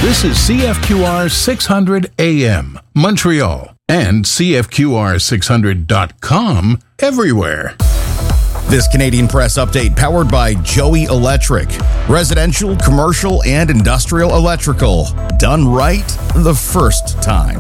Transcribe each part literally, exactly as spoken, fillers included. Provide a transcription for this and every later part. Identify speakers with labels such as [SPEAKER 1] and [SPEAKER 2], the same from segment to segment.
[SPEAKER 1] This is C F Q R six hundred A M, Montreal, and C F Q R six hundred dot com everywhere.
[SPEAKER 2] This Canadian Press update powered by Joey Electric. Residential, commercial, and industrial electrical. Done right the first time.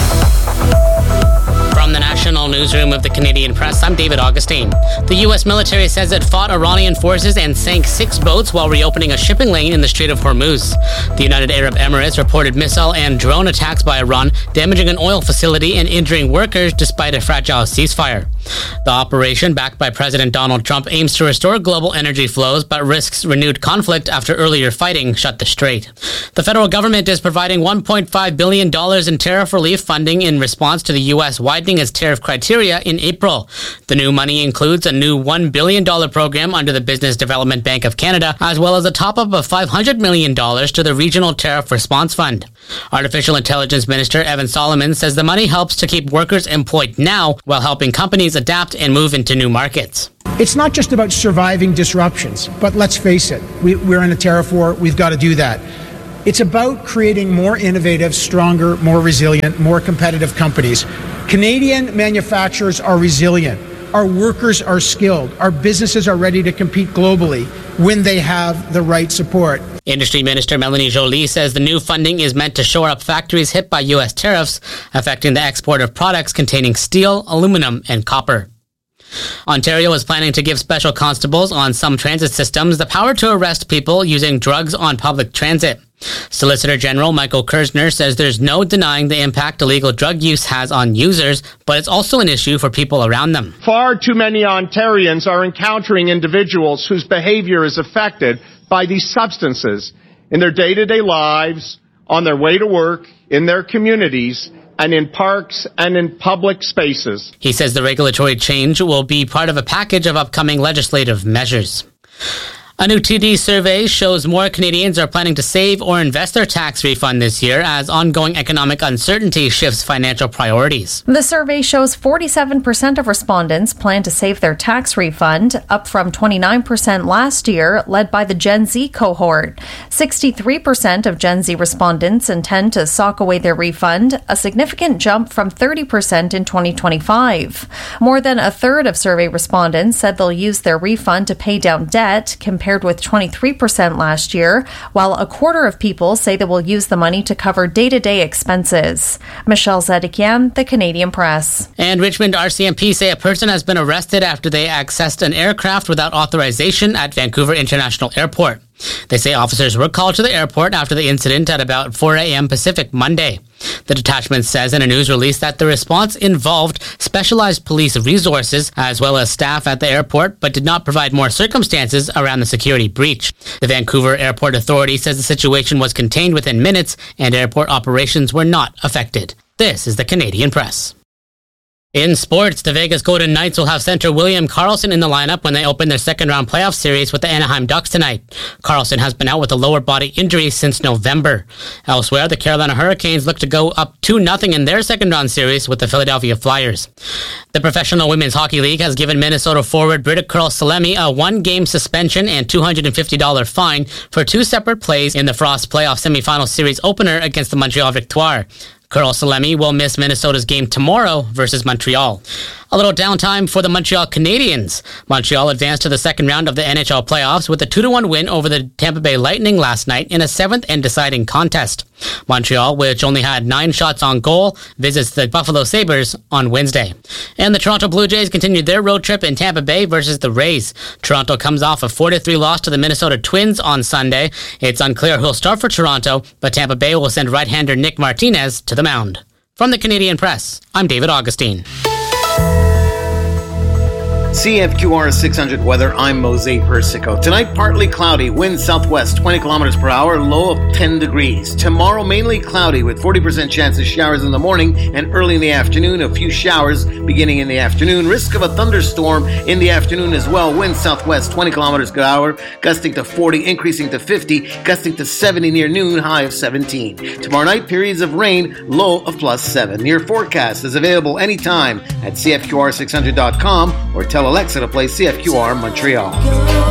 [SPEAKER 3] From the National Newsroom of the Canadian Press, I'm David Augustine. The U S military says it fought Iranian forces and sank six boats while reopening a shipping lane in the Strait of Hormuz. The United Arab Emirates reported missile and drone attacks by Iran, damaging an oil facility and injuring workers despite a fragile ceasefire. The operation, backed by President Donald Trump, aims to restore global energy flows but risks renewed conflict after earlier fighting shut the strait. The federal government is providing one point five billion dollars in tariff relief funding in response to the U S widening its tariff criteria in April. The new money includes a new one billion dollars program under the Business Development Bank of Canada, as well as a top-up of five hundred million dollars to the Regional Tariff Response Fund. Artificial Intelligence Minister Evan Solomon says the money helps to keep workers employed now while helping companies adapt and move into new markets.
[SPEAKER 4] It's not just about surviving disruptions, but let's face it, we, we're in a tariff war, we've got to do that. It's about creating more innovative, stronger, more resilient, more competitive companies. Canadian manufacturers are resilient. Our workers are skilled. Our businesses are ready to compete globally when they have the right support.
[SPEAKER 3] Industry Minister Melanie Joly says the new funding is meant to shore up factories hit by U S tariffs, affecting the export of products containing steel, aluminum, and copper. Ontario is planning to give special constables on some transit systems the power to arrest people using drugs on public transit. Solicitor General Michael Kersner says there's no denying the impact illegal drug use has on users, but it's also an issue for people around them.
[SPEAKER 5] Far too many Ontarians are encountering individuals whose behavior is affected by these substances in their day-to-day lives, on their way to work, in their communities, and in parks and in public spaces.
[SPEAKER 3] He says the regulatory change will be part of a package of upcoming legislative measures. A new T D survey shows more Canadians are planning to save or invest their tax refund this year as ongoing economic uncertainty shifts financial priorities.
[SPEAKER 6] The survey shows forty-seven percent of respondents plan to save their tax refund, up from twenty-nine percent last year, led by the Gen Z cohort. sixty-three percent of Gen Z respondents intend to sock away their refund, a significant jump from thirty percent in twenty twenty-five. More than a third of survey respondents said they'll use their refund to pay down debt, compared with twenty-three percent last year, while a quarter of people say they will use the money to cover day-to-day expenses. Michelle Zedekian, The Canadian Press.
[SPEAKER 3] And Richmond R C M P say a person has been arrested after they accessed an aircraft without authorization at Vancouver International Airport. They say officers were called to the airport after the incident at about four a.m. Pacific Monday. The detachment says in a news release that the response involved specialized police resources as well as staff at the airport, but did not provide more circumstances around the security breach. The Vancouver Airport Authority says the situation was contained within minutes and airport operations were not affected. This is the Canadian Press. In sports, the Vegas Golden Knights will have center William Karlsson in the lineup when they open their second-round playoff series with the Anaheim Ducks tonight. Karlsson has been out with a lower body injury since November. Elsewhere, the Carolina Hurricanes look to go up two nothing in their second-round series with the Philadelphia Flyers. The Professional Women's Hockey League has given Minnesota forward Britta Curl-Salemi a one-game suspension and two hundred fifty dollars fine for two separate plays in the Frost playoff semifinal series opener against the Montreal Victoire. Curl-Salemi will miss Minnesota's game tomorrow versus Montreal. A little downtime for the Montreal Canadiens. Montreal advanced to the second round of the N H L playoffs with a two to one win over the Tampa Bay Lightning last night in a seventh and deciding contest. Montreal, which only had nine shots on goal, visits the Buffalo Sabres on Wednesday. And the Toronto Blue Jays continued their road trip in Tampa Bay versus the Rays. Toronto comes off a four to three loss to the Minnesota Twins on Sunday. It's unclear who'll start for Toronto, but Tampa Bay will send right-hander Nick Martinez to the mound. From the Canadian Press, I'm David Augustine.
[SPEAKER 7] C F Q R six hundred weather, I'm Mosey Persico. Tonight, partly cloudy, wind southwest, twenty kilometers per hour, low of ten degrees. Tomorrow, mainly cloudy with forty percent chance of showers in the morning and early in the afternoon. A few showers beginning in the afternoon. Risk of a thunderstorm in the afternoon as well. Wind southwest, twenty kilometers per hour, gusting to forty, increasing to fifty, gusting to seventy near noon, high of seventeen. Tomorrow night, periods of rain, low of plus seven. Your forecast is available anytime at C F Q R six hundred dot com or tell Alexa to play C F Q R Montreal.